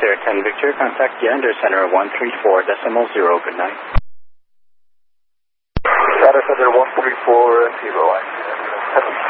Sierra 10 Victor, contact Gander Center 134.0. Good night. Gander Center 134.0.